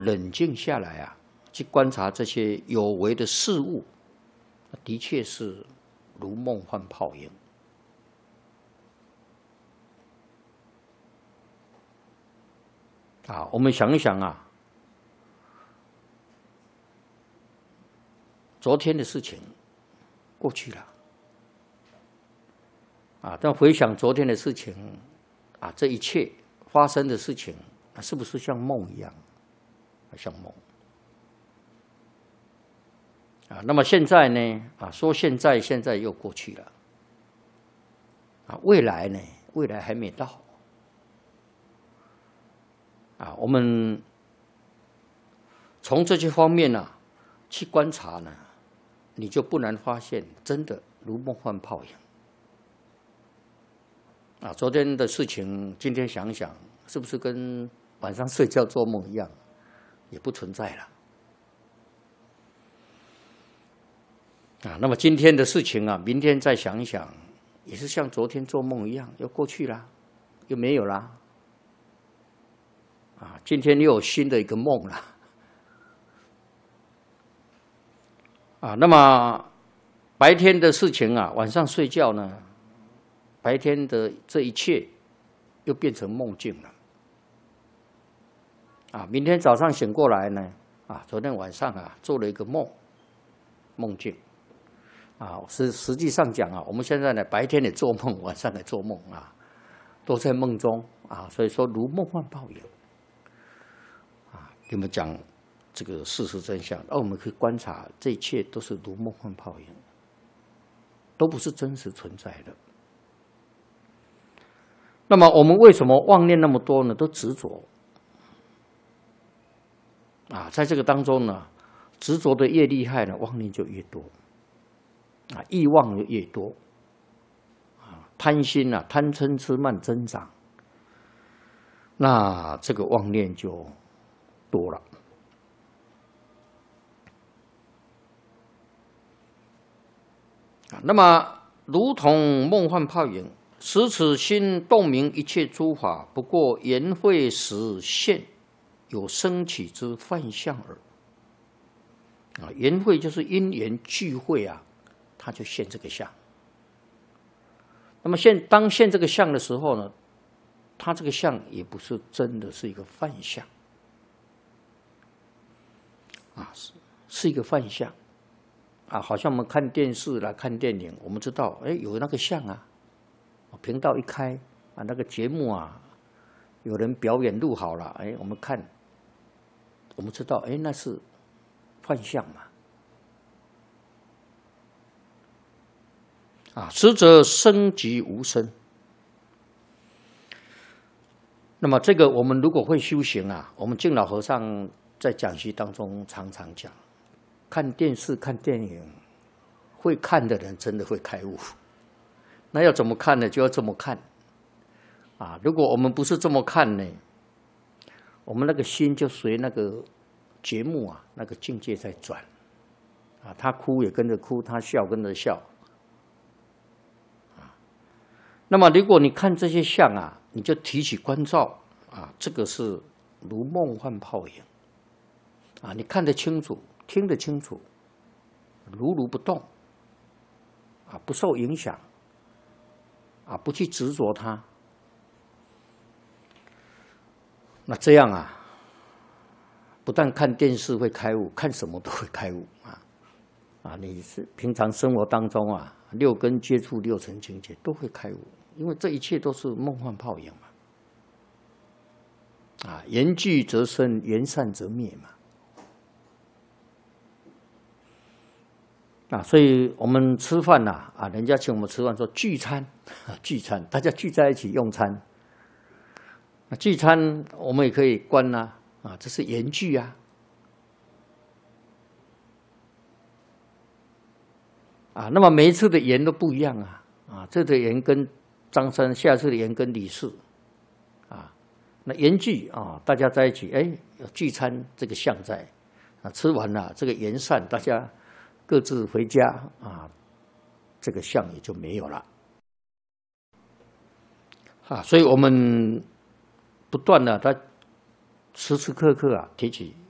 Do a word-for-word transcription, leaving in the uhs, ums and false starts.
冷静下来啊，去观察这些有为的事物，的确是如梦幻泡影。啊，我们想一想啊，昨天的事情过去了，啊，但回想昨天的事情，啊，这一切发生的事情，啊，是不是像梦一样？像梦。啊，那么现在呢？啊，说现在，现在又过去了。啊，未来呢？未来还没到。啊，我们从这些方面呢、啊、去观察呢，你就不难发现，真的如梦幻泡影。啊，昨天的事情，今天想想，是不是跟晚上睡觉做梦一样，也不存在了。啊，那么今天的事情啊，明天再想一想，也是像昨天做梦一样，又过去了，又没有啦。啊，今天又有新的一个梦了。啊，那么白天的事情啊，晚上睡觉呢，白天的这一切又变成梦境了。啊，明天早上醒过来呢，啊，昨天晚上啊做了一个梦，梦境。啊，实实际上讲啊，我们现在呢白天也做梦，晚上也做梦啊，都在梦中啊，所以说如梦幻泡影。啊，给我们讲这个事实真相，而我们可以观察，这一切都是如梦幻泡影，都不是真实存在的。那么我们为什么妄念那么多呢？都执着。啊，在这个当中呢，执着的越厉害呢，妄念就越多。啊，欲望就越多，啊，贪心啊，贪嗔痴慢增长，那这个妄念就多了。啊，那么如同梦幻泡影，使此心洞明一切诸法，不过缘会时现，有生起之幻象耳。啊，缘会就是因缘聚会啊。他就现这个相，那么现当现这个相的时候呢，他这个相也不是真的是一个幻象，啊，是是一个幻象，啊，好像我们看电视啦、看电影，我们知道，哎，有那个相啊，频道一开啊，那个节目啊，有人表演录好了，哎，我们看，我们知道，哎，那是幻象嘛。啊，实则生即无生。那么这个我们如果会修行啊，我们净老和尚在讲习当中常常讲，看电视、看电影，会看的人真的会开悟。那要怎么看呢？就要这么看。啊，如果我们不是这么看呢，我们那个心就随那个节目啊，那个境界在转。啊，他哭也跟着哭，他笑跟着笑。那么，如果你看这些相啊，你就提起关照啊，这个是如梦幻泡影啊，你看得清楚，听得清楚，如如不动啊，不受影响啊，不去执着它。那这样啊，不但看电视会开悟，看什么都会开悟啊啊！你是平常生活当中啊，六根接触六尘境界都会开悟。因为这一切都是梦幻泡影嘛，啊，缘聚则生，缘散则灭嘛，啊，所以我们吃饭呐，啊，人家请我们吃饭说聚餐，啊，聚餐，大家聚在一起用餐，那聚餐我们也可以观呐，啊，这是缘聚啊，啊，那么每一次的缘都不一样啊，啊，这个缘跟张三，下次的缘跟李四，啊，那缘聚啊，大家在一起，哎，有聚餐这个相在，啊，吃完了这个缘散，大家各自回家啊，这个相也就没有了，啊，所以我们不断的，他时时刻刻啊提起